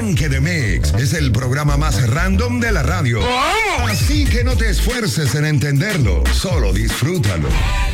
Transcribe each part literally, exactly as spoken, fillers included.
arranque de Mix es el programa más random de la radio. ¿Cómo? Así que no te esfuerces en entenderlo, solo disfrútalo.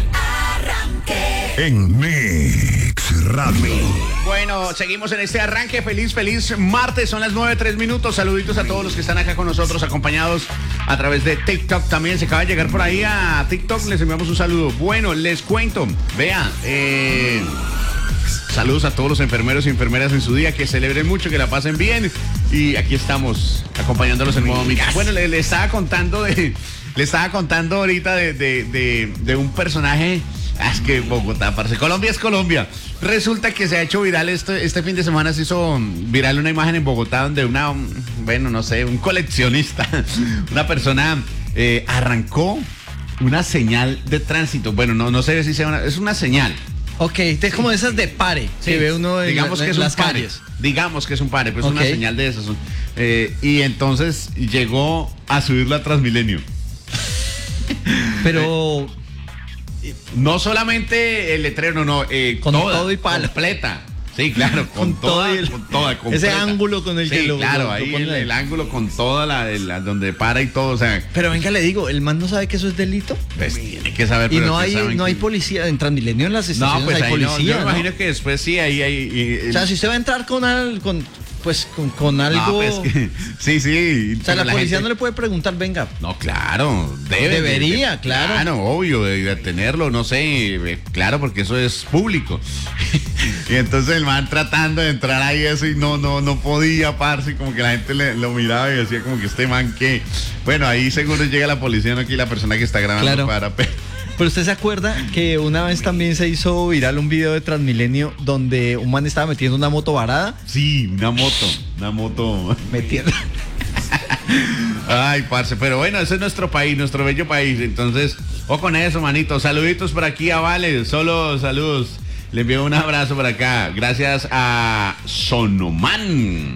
En Mix Radio. Bueno, seguimos en este arranque. Feliz, feliz martes. Son las nueve, tres minutos. Saluditos a todos los que están acá con nosotros, acompañados a través de TikTok. También se acaba de llegar por ahí a TikTok. Les enviamos un saludo. Bueno, les cuento. Vean, eh, saludos a todos los enfermeros y enfermeras en su día. Que celebren mucho, que la pasen bien. Y aquí estamos, acompañándolos en modo Mix. Bueno, le, le estaba contando de... Le estaba contando ahorita de, de, de, de un personaje. Ah, es que Bogotá, parce. Colombia es Colombia. Resulta que se ha hecho viral este, este fin de semana. Se hizo viral una imagen en Bogotá donde una, bueno, no sé, un coleccionista, una persona eh, arrancó una señal de tránsito. Bueno, no, no sé si sea una, es una señal. Ok, es como esas de pare, sí, que ve uno en, digamos la, que en es las un pare, calles. Digamos que es un pare, pero es Okay. una señal de esas. Eh, y entonces llegó a subirla a Transmilenio. Pero no solamente el letrero, no, no eh, con toda, todo y pala. Completa. Sí, claro, con, Con toda, todo el- con toda, ese completa. ángulo con el sí, que lo- claro, lo- lo ahí pone el, ahí. el ángulo con toda la, la- donde para y todo, o sea, Pero venga, le digo, el man no sabe que eso es delito. pues tiene que saber. Y pero no que hay saben no hay que- policía en Transmilenio, en las estaciones No, pues hay ahí no, policía, yo me ¿no? imagino que después sí, ahí hay. y- y- O sea, si usted va a entrar con al, con pues con, con algo, no, pues, que- sí, sí. o sea, la, pero policía gente- no le puede preguntar, venga. No, claro, debe. Debería, de- de- claro. Claro, obvio, de, de tenerlo, no sé, eh, claro, porque eso es público. Y entonces el man tratando de entrar ahí eso y no, no, no podía, parce, como que la gente le, lo miraba y decía como que este man que, bueno, ahí seguro llega la policía, no aquí la persona que está grabando Claro. para. Pero usted se acuerda que una vez también se hizo viral un video de Transmilenio donde un man estaba metiendo una moto varada. Sí, una moto, una moto. Metiendo. Ay, parce, pero bueno, ese es nuestro país, nuestro bello país. Entonces, o con eso, manito. Saluditos por aquí a Vale, solo saludos. Le envío un abrazo por acá. Gracias a Sonoman.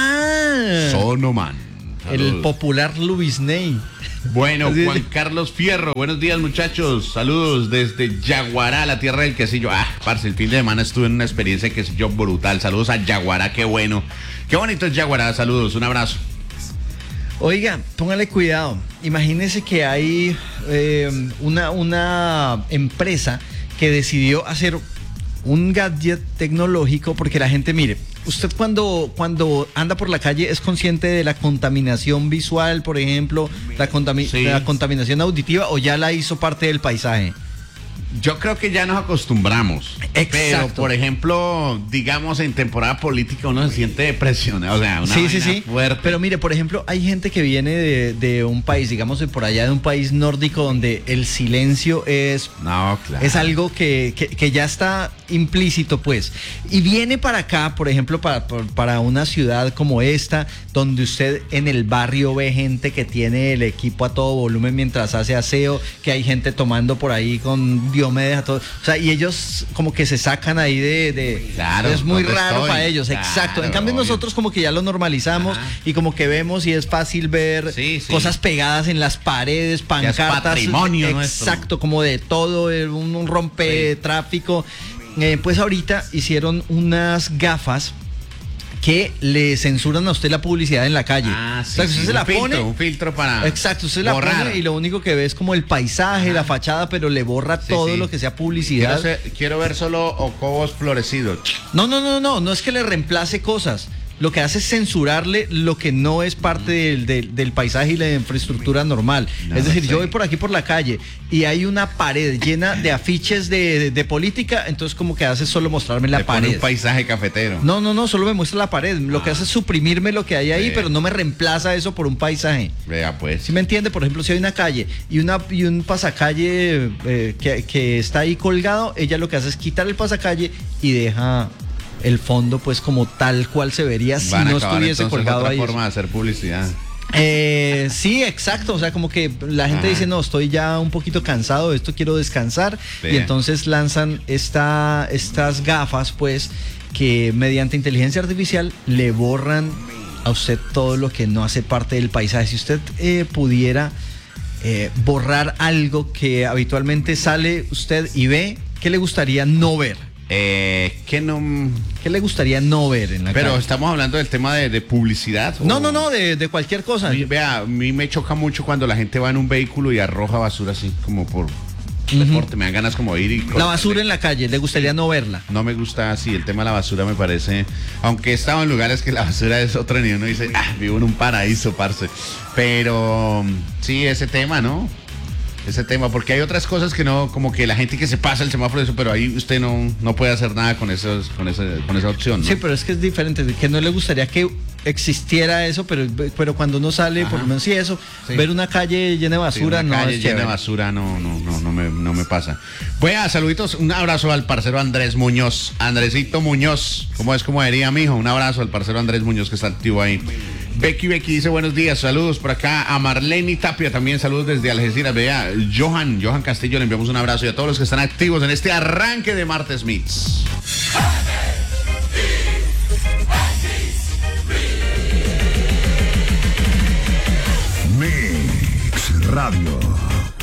Ah, Sonoman. el Saludos. popular Luis Ney. Bueno, Así- Juan Carlos Fierro, buenos días muchachos, saludos desde Yaguará, la tierra del quesillo. Ah, parce, el fin de semana estuve en una experiencia de quesillo brutal. Saludos a Yaguará, qué bueno. Qué bonito es Yaguará, saludos, un abrazo. Oiga, póngale cuidado. Imagínese que hay eh, una, una empresa que decidió hacer un gadget tecnológico porque la gente, mire, usted cuando, cuando anda por la calle es consciente de la contaminación visual, por ejemplo, la, contami- Sí. la contaminación auditiva, o ya la hizo parte del paisaje. Yo creo que ya nos acostumbramos. Exacto. Pero, por ejemplo, digamos en temporada política uno se siente depresionado, o sea, una Sí, sí, vaina sí. fuerte. Pero mire, por ejemplo, hay gente que viene de, de un país, digamos de por allá de un país nórdico donde el silencio es No, claro. Es algo que, que, que ya está implícito, pues. Y viene para acá, por ejemplo, para, por- para una ciudad como esta, donde usted en el barrio ve gente que tiene el equipo a todo volumen mientras hace aseo, que hay gente tomando por ahí con Diomedes a todo. O sea, y ellos como que se sacan ahí de... de Claro, es muy ¿dónde raro estoy? para ellos, Claro, exacto. En cambio, obvio. nosotros como que ya lo normalizamos. Ajá. Y como que vemos y es fácil ver Sí, sí. cosas pegadas en las paredes, Ya es pancartas. patrimonio Exacto, nuestro. como de todo, eh, un, un rompe tráfico. Eh, pues ahorita hicieron unas gafas que le censuran a usted la publicidad en la calle. Ah, O sí, sea, que sí, usted se un la filtro, pone. un filtro para Exacto, usted la borrar. pone y lo único que ve es como el paisaje, la fachada, pero le borra Sí, todo sí. lo que sea Quiero, publicidad. ser- quiero ver solo ocobos florecidos. No, no, no, no, no es que le reemplace cosas. Lo que hace es censurarle lo que no es parte del, del- del paisaje y la infraestructura normal. No, es decir, sí. yo voy por aquí por la calle y hay una pared llena de afiches de, de- de política, entonces como que hace solo mostrarme la Le pone pared. un paisaje cafetero. No, no, no, solo me muestra la pared. Lo Ah. que hace es suprimirme lo que hay ahí, Sí. pero no me reemplaza eso por un paisaje. Vea pues. ¿Sí me entiende? Por ejemplo, si hay una calle y, una, y un pasacalle eh, que, que está ahí colgado, ella lo que hace es quitar el pasacalle y deja el fondo pues como tal cual se vería si Van a no acabar, estuviese entonces, colgado otra ahí. forma de hacer publicidad. Eh, sí, exacto. O sea, como que la gente Ajá. dice, no, estoy ya un poquito cansado de esto, quiero descansar. Sí. Y entonces lanzan esta, estas gafas, pues, que mediante inteligencia artificial le borran a usted todo lo que no hace parte del paisaje. Si usted eh, pudiera eh, borrar algo que habitualmente sale usted y ve, ¿qué le gustaría no ver? Eh, que no... ¿Qué le gustaría no ver en la Pero calle? estamos hablando del tema de, de publicidad. No, o- no, no, de, de cualquier cosa. A mí, vea, a mí me choca mucho cuando la gente va en un vehículo y arroja basura así como por deporte. Me dan ganas como de ir y... La basura en la calle, le gustaría no verla. No me gusta así, el tema de la basura me parece, aunque he estado en lugares que la basura es otro nivel, uno dice, ah, vivo en un paraíso, parce. Pero sí, ese tema, ¿no? Ese tema, porque hay otras cosas que no, como que la gente que se pasa el semáforo, eso, pero ahí usted no, no puede hacer nada con esos, con ese, con esa opción, ¿no? Sí, pero es que es diferente, que no le gustaría que existiera eso, pero, pero cuando uno sale, Ajá. por lo menos sí eso, Sí. ver una calle llena de Sí, basura, una no calle es llena de chévere. basura no, no, no, no me, no me pasa. Bueno, saluditos, un abrazo al parcero Andrés Muñoz, Andresito Muñoz, ¿cómo es como diría mi hijo? Un abrazo al parcero Andrés Muñoz que está activo ahí. Becky Becky dice buenos días, saludos por acá a Marlene Tapia, también saludos desde Algeciras. Vea, Johan, Johan Castillo, le enviamos un abrazo y a todos los que están activos en este arranque de Martes Mix. Mix Radio.